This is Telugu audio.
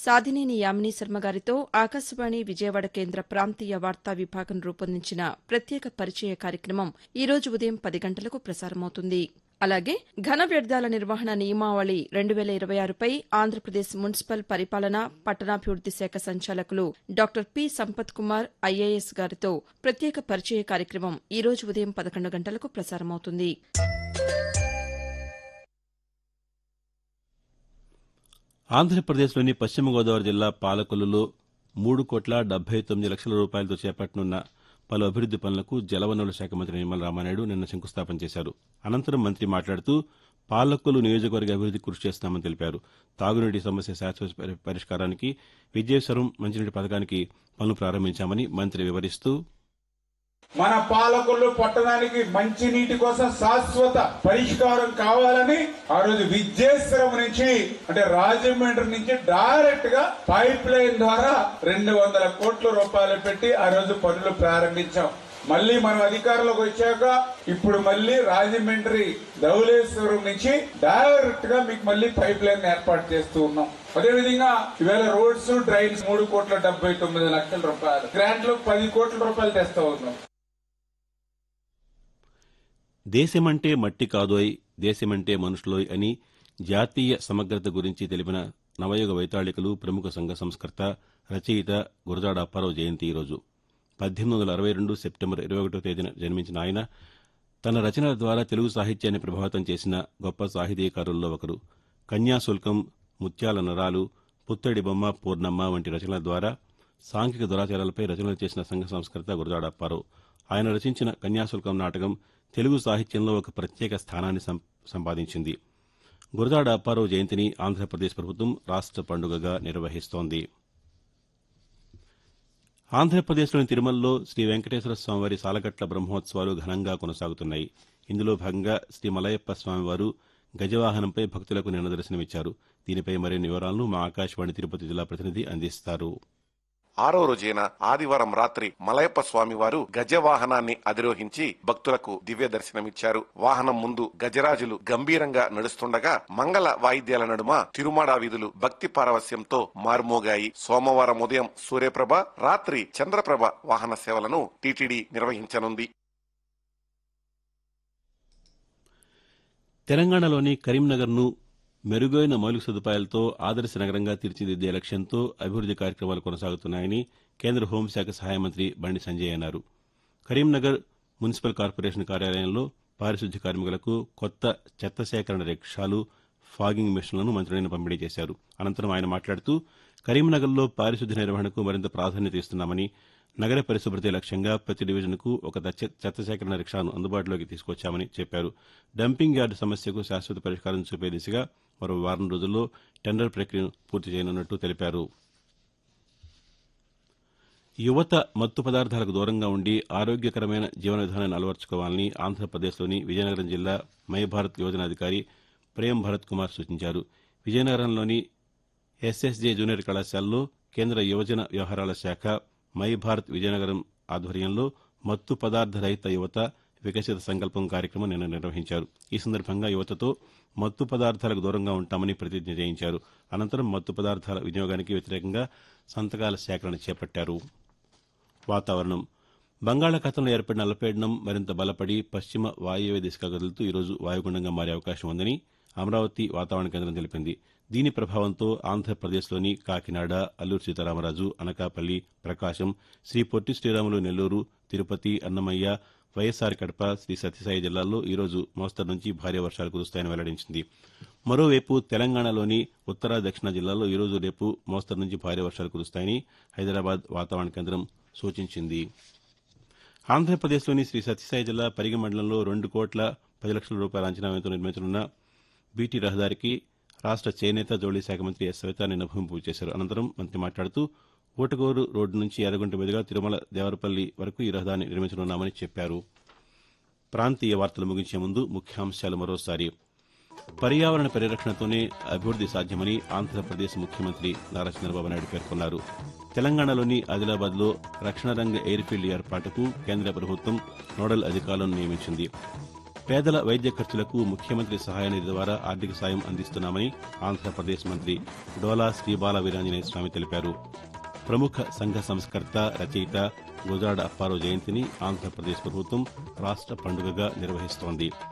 సాధినేని యామినీ శర్మ గారితో ఆకాశవాణి విజయవాడ కేంద్ర ప్రాంతీయ వార్తా విభాగం రూపొందించిన ప్రత్యేక పరిచయ కార్యక్రమం ఈ రోజు ఉదయం 10 గంటలకు ప్రసారమవుతుంది. అలాగే ఘన వ్యర్థాల నిర్వహణ నియమావళి 2026పై ఆంధ్రప్రదేశ్ మున్సిపల్ పరిపాలన, పట్టణాభివృద్ది శాఖ సంచాలకులు doctor P. Sampath Kumar IAS గారితో ప్రత్యేక పరిచయ కార్యక్రమం ఈ రోజు ఉదయం 11 గంటలకు ప్రసారమవుతుంది. ఆంధ్రప్రదేశ్లోని పశ్చిమ గోదావరి జిల్లా పాలకొల్లులో 3,79,00,000 రూపాయలతో చేపట్టనున్న పలు అభివృద్ది పనులకు జలవనరుల శాఖ మంత్రి నిమ్మల రామానాయుడు నిన్న శంకుస్థాపన చేశారు. అనంతరం మంత్రి మాట్లాడుతూ పాలకొల్లు నియోజకవర్గ అభివృద్దికి కృషి చేస్తామని తెలిపారు. తాగునీటి సమస్య శాశ్వత పరిష్కారానికి విద్యేశ్వరం మంచినీటి పథకానికి పనులు ప్రారంభించామని మంత్రి వివరిస్తూ, మన పాలకొల్లు పట్టణానికి మంచి నీటి కోసం శాశ్వత పరిష్కారం కావాలని ఆ రోజు విద్యేశ్వరం నుంచి అంటే రాజమండ్రి నుంచి డైరెక్ట్ గా పైప్ లైన్ ద్వారా 200 కోట్ల రూపాయలు పెట్టి ఆ రోజు పనులు ప్రారంభించాం. మళ్ళీ మనం అధికారంలోకి వచ్చాక ఇప్పుడు మళ్ళీ రాజమండ్రి ధవళేశ్వరం నుంచి డైరెక్ట్ గా మీకు మళ్ళీ పైప్ లైన్ ఏర్పాటు చేస్తూ ఉన్నాం. అదేవిధంగా ఈవేళ రోడ్స్, డ్రైన్స్ 3,79,00,000 రూపాయలు, గ్రాంట్లు 10 కోట్ల రూపాయలు తెస్తా ఉన్నాం. దేశమంటే మట్టి కాదోయ్, దేశమంటే మనుషులోయ్ అని జాతీయ సమగ్రత గురించి తెలిపిన నవయుగ వైతాళికులు, ప్రముఖ సంఘ సంస్కర్త, రచయిత గురజాడ అప్పారావు జయంతి ఈరోజు. 1862 సెప్టెంబర్ 21వ తేదీన జన్మించిన ఆయన తన రచనల ద్వారా తెలుగు సాహిత్యాన్ని ప్రభావితం చేసిన గొప్ప సాహితీకారుల్లో ఒకరు. కన్యాశుల్కం, ముత్యాల నరాలు, పుత్తడి బొమ్మ, పూర్ణమ్మ వంటి రచనల ద్వారా సాంఘిక దురాచారాలపై రచనలు చేసిన సంఘ సంస్కర్త గురజాడ అప్పారావు. ఆయన రచించిన కన్యాశుల్కం నాటకం తెలుగు సాహిత్యంలో ఒక ప్రత్యేక స్థానాన్ని సంపాదించింది. గురజాడ అప్పారావు జయంతిని ఆంధ్రప్రదేశ్ ప్రభుత్వం రాష్ట్ర పండుగగా నిర్వహిస్తోంది. ఆంధ్రప్రదేశ్లోని తిరుమలలో శ్రీ వెంకటేశ్వర స్వామివారి సాలగట్ల బ్రహ్మోత్సవాలు ఘనంగా కొనసాగుతున్నాయి. ఇందులో భాగంగా శ్రీ మలయప్ప స్వామివారు గజవాహనంపై భక్తులకు నిన్న దర్శనమిచ్చారు. దీనిపై మరిన్ని వివరాలను మా ఆకాశవాణి తిరుపతి జిల్లా ప్రతినిధి అందిస్తారు. 6వ రోజైన ఆదివారం రాత్రి మలయప్ప స్వామివారు గజవాహనాన్ని అధిరోహించి భక్తులకు దివ్య దర్శనమిచ్చారు. వాహనం ముందు గజరాజులు గంభీరంగా నడుస్తుండగా మంగళ వాయిద్యాల నడుమ తిరుమాడా వీధులు భక్తి పారవస్యంతో మార్మోగాయి. సోమవారం ఉదయం సూర్యప్రభ, రాత్రి చంద్రప్రభ వాహన సేవలను టీటీడీ నిర్వహించనుంది. తెలంగాణలోని కరీంనగర్ను మెరుగైన మౌలిక సదుపాయాలతో ఆదర్శ నగరంగా తీర్చిదిద్దే లక్ష్యంతో అభివృద్ది కార్యక్రమాలు కొనసాగుతున్నాయని కేంద్ర హోంశాఖ సహాయ మంత్రి బండి సంజయ్ అన్నారు. కరీంనగర్ మున్సిపల్ కార్పొరేషన్ కార్యాలయంలో పారిశుద్ధ్య కార్మికులకు కొత్త చెత్త సేకరణ రిక్షాలు, ఫాగింగ్ మిషన్లను మంత్రి నిన్న పంపిణీ చేశారు. అనంతరం ఆయన మాట్లాడుతూ కరీంనగర్లో పారిశుద్ధ్య నిర్వహణకు మరింత ప్రాధాన్యత ఇస్తున్నామని, నగర పరిశుభ్రతే లక్ష్యంగా ప్రతి డివిజన్కు ఒక చెత్త సేకరణ రిక్షాను అందుబాటులోకి తీసుకొచ్చామని చెప్పారు. డంపింగ్ యార్డు సమస్యకు శాశ్వత పరిష్కారం చూపే దిశగా మరో వారం రోజుల్లో టెండర్ ప్రక్రియను పూర్తి చేయనున్నట్టు తెలిపారు. యువత మత్తు పదార్థాలకు దూరంగా ఉండి ఆరోగ్యకరమైన జీవన విధానాన్ని అలవర్చుకోవాలని ఆంధ్రప్రదేశ్లోని విజయనగరం జిల్లా మై భారత్ యోజన అధికారి ప్రేమ్ భరత్ కుమార్ సూచించారు. విజయనగరంలోని ఎస్ఎస్జే జూనియర్ కళాశాలలో కేంద్ర యువజన వ్యవహారాల శాఖ మై భారత్ విజయనగరం ఆధ్వర్యంలో మత్తు పదార్థ రహిత యువత వికసిత సంకల్పం కార్యక్రమం నిన్న నిర్వహించారు. ఈ సందర్భంగా యువతతో మత్తు పదార్థాలకు దూరంగా ఉంటామని ప్రతిజ్ఞ చేయించారు. అనంతరం మత్తు పదార్థాల వినియోగానికి వ్యతిరేకంగా సంతకాల సేకరణ చేపట్టారు. వాతావరణం. బంగాళాఖాతంలో ఏర్పడిన అల్పపీడనం మరింత బలపడి పశ్చిమ వాయువ్య దిశగా కదులుతూ ఈరోజు వాయుగుండంగా మారే అవకాశం ఉందని అమరావతి వాతావరణ కేంద్రం తెలిపింది. దీని ప్రభావంతో ఆంధ్రప్రదేశ్లోని కాకినాడ, అల్లూరు సీతారామరాజు, అనకాపల్లి, ప్రకాశం, శ్రీ పొట్టి శ్రీరాములు నెల్లూరు, తిరుపతి, అన్నమయ్య, వైఎస్ఆర్ కడప, శ్రీ సత్యసాయి జిల్లాల్లో ఈరోజు మోస్తరు నుంచి భారీ వర్షాలు కురుస్తాయని వెల్లడించింది. మరోవైపు తెలంగాణలోని ఉత్తర, దక్షిణ జిల్లాల్లో ఈరోజు, రేపు మోస్తరు నుంచి భారీ వర్షాలు కురుస్తాయని హైదరాబాద్ వాతావరణ కేంద్రం సూచించింది. ఆంధ్రప్రదేశ్లోని శ్రీ సత్యసాయి జిల్లా పరిగి మండలంలో 2,10,00,000 రూపాయల అంచనా వ్యయంతో నిర్మించనున్న బీటీ రహదారికి రాష్ట్ర చేనేత, జౌళి శాఖ మంత్రి ఎస్ సవిత నిన్న భూమి పూజ చేశారు. అనంతరం మంత్రి మాట్లాడుతూ ఊటగోరు రోడ్డు నుంచి ఎర్రగుంట మీదుగా తిరుమల దేవరపల్లి వరకు ఈ రహదారిని నిర్మించనున్నామని చెప్పారు. ప్రాంతీయ వార్తలు ముగించే ముందు ముఖ్యాంశాలు మరోసారి. పర్యావరణ పరిరక్షణతోనే అభివృద్ది సాధ్యమని ఆంధ్రప్రదేశ్ ముఖ్యమంత్రి నారా చంద్రబాబు నాయుడు పేర్కొన్నారు. తెలంగాణలోని ఆదిలాబాద్లో రక్షణ రంగ ఎయిర్ఫీల్డ్ ఏర్పాటుకు కేంద్ర ప్రభుత్వం నోడల్ అధికారులను నియమించింది. పేదల వైద్య ఖర్చులకు ముఖ్యమంత్రి సహాయ నిధి ద్వారా ఆర్థిక సాయం అందిస్తున్నామని ఆంధ్రప్రదేశ్ మంత్రి డోలా శ్రీబాల వీరాంజనేయ స్వామి తెలిపారు. ప్రముఖ సంఘ సంస్కర్త, రచయిత గురజాడ అప్పారావు జయంతిని ఆంధ్రప్రదేశ్ ప్రభుత్వం రాష్ట్ర పండుగగా నిర్వహిస్తోంది.